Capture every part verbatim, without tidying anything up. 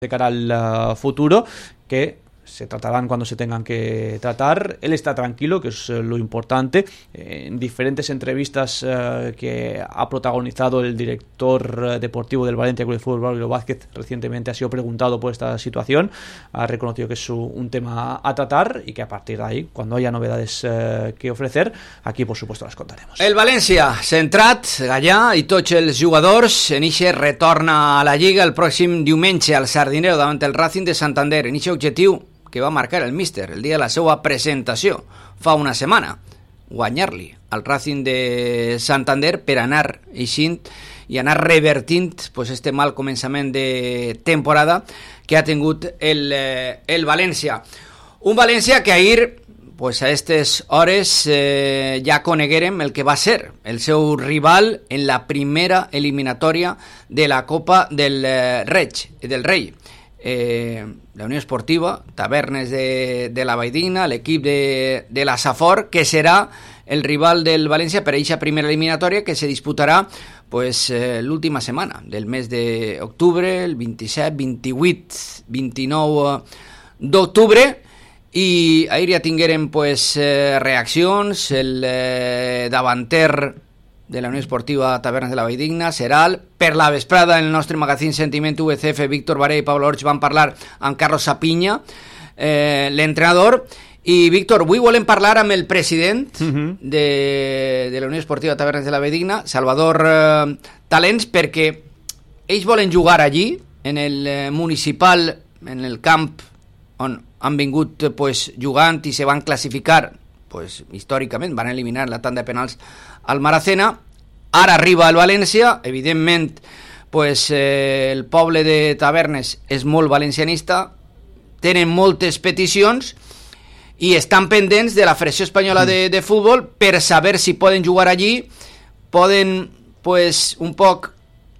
de cara al uh, futuro, que se tratarán cuando se tengan que tratar. Él está tranquilo, que es uh, lo importante. Eh, en diferentes entrevistas uh, que ha protagonizado el director uh, deportivo del Valencia Club de Fútbol, Braulio Vázquez, recientemente ha sido preguntado por esta situación. Ha reconocido que es un tema a tratar y que a partir de ahí, cuando haya novedades uh, que ofrecer, aquí por supuesto las contaremos. El València, centrat, Gallà i tots els jugadors. Enixe retorna a la Lliga el pròxim diumenge al Sardinero davant el Racing de Santander. Enixe objectiu que va marcar el míster el dia de la seva presentació fa una setmana, guanyar-li al Racing de Santander per anar eixint i anar revertint pues, este mal començament de temporada que ha tingut el, eh, el València. Un València que ahir pues, a aquestes hores eh, ja coneguérem el que va ser el seu rival en la primera eliminatòria de la Copa del eh, Reig, del Rei. Eh, la Unió Esportiva Tavernes de, de la Valldigna, l'equip de, de la Safor, que serà el rival del València per a aquesta primera eliminatòria que se disputarà pues, eh, l'última setmana del mes d'octubre, el vint-i-set, vint-i-vuit, vint-i-nou d'octubre. I ahir ja tinguérem pues, eh, reaccions. El eh, davanter de la Unió Esportiva Tavernes de la Valldigna, Seral. Per la vesprada, en el nostre magazín Sentiment U V C F, Víctor Baré i Pablo Orch van parlar amb Carlos Sapinya, eh, l'entrenador. I, Víctor, avui volem parlar amb el president uh-huh. de, de la Unió Esportiva Tavernes de la Valldigna, Salvador eh, Talents, perquè ells volen jugar allí, en el eh, municipal, en el camp on han vingut pues, jugant i se van classificar pues, històricament, van eliminar la tanda de penals al Maracena. Ara arriba el València, evidentment pues, eh, el poble de Tavernes és molt valencianista, tenen moltes peticions i estan pendents de la Federació Espanyola de, de Futbol per saber si poden jugar allí, poden pues, un poc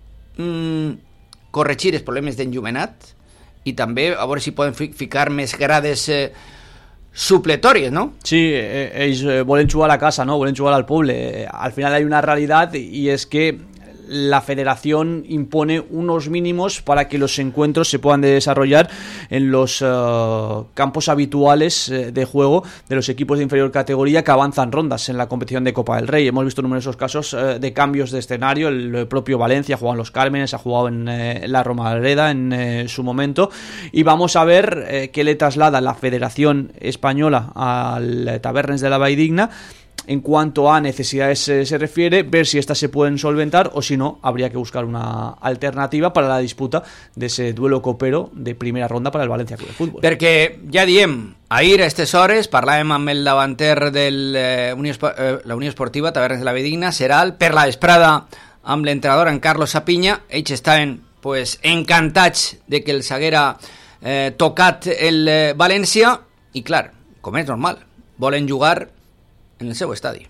mm, corregir els problemes d'enllumenat i també a veure si poden ficar més grades eh, supletòries, ¿no? Sí, eh, ells volen jugar a la casa, ¿no? Volen jugar al pueblo. Al final hay una realidad y es que la federación impone unos mínimos para que los encuentros se puedan desarrollar en los uh, campos habituales uh, de juego de los equipos de inferior categoría que avanzan rondas en la competición de Copa del Rey. Hemos visto numerosos casos uh, de cambios de escenario. El, el propio Valencia ha jugado en Los Cármenes, ha jugado en uh, la Romareda en uh, su momento, y vamos a ver uh, qué le traslada la Federación Española al Tavernes de la Valldigna en cuanto a necesidades eh, se refiere, ver si estas se pueden solventar o si no, habría que buscar una alternativa para la disputa de ese duelo copero de primera ronda para el Valencia Club de Fútbol. Perquè ja diem, ahir a aquestes hores parlàvem amb el davanter de eh, Unió, eh, la Unió Esportiva Tavernes de la Valldigna, Seral, per la vesprada amb l'entrenador, en Carlos Sapinya. Ells estaven pues, encantats de que els haguera eh, tocat el eh, València i clar, com és normal, volen jugar en el seu estadi.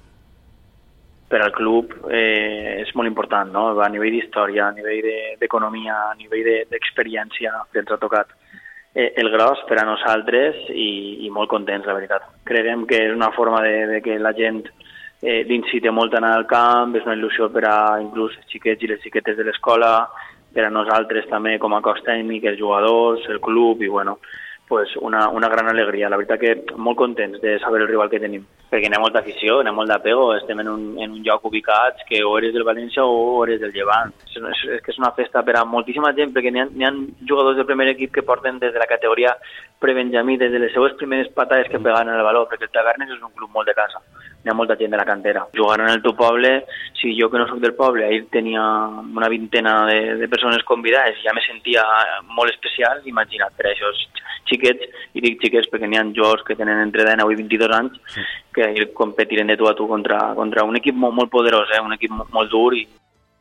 Per al club eh, és molt important, no? A nivell d'història, a nivell d'economia, a nivell d'experiència que ens ha tocat eh, el gros per a nosaltres i, i molt contents, la veritat. Creiem que és una forma de, de que la gent eh, l'incite molt a anar al camp, és una il·lusió per a inclús els xiquets i les xiquetes de l'escola, per a nosaltres també com a cos tècnic, els jugadors, el club i bueno, pues una, una gran alegria. La veritat que molt contents de saber el rival que tenim, perquè n'hi ha molta afició, n'hi ha molt d'apego, estem en un, en un lloc ubicats que o eres del València o eres del Llevant. És, és, és que és una festa per a moltíssima gent, perquè n'hi ha, n'hi ha jugadors del primer equip que porten des de la categoria prebenjamí, des de les seues primeres patades que peguen en el valor, perquè el Tavernes és un club molt de casa. N'hi ha molta gent de la cantera. Jugant en el teu poble, si jo que no soc del poble, ahir tenia una vintena de, de persones convidades i ja me sentia molt especial, imagina't, per això xiquets, i dic xiquets perquè n'hi ha jugadors que tenen entre dinou i vint-i-dos anys sí. que ahir competiren de tu a tu contra, contra un equip molt, molt poderós, eh? Un equip molt, molt dur i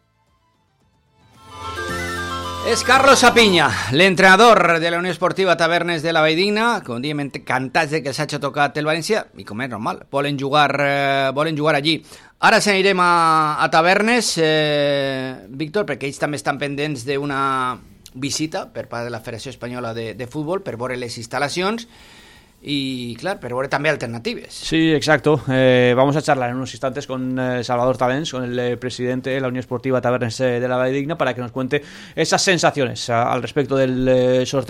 és Carlos Sapinya, l'entrenador de la Unió Esportiva Tavernes de la Valldigna, com diem, encantats de que s'hagi tocat el València, i com és normal, volen jugar, eh, volen jugar allí. Ara s'anirem a, a Tavernes, eh, Víctor, perquè ells també estan pendents d'una visita per part de la Federació Espanyola de, de Futbol per veure les instal·lacions, y claro, pero ahora también alternativas. Sí, exacto. Eh, vamos a charlar en unos instantes con eh, Salvador Talens, con el eh, presidente de la Unión Esportiva Tabernes eh, de la Valldigna, para que nos cuente esas sensaciones a, al respecto del eh, sorteo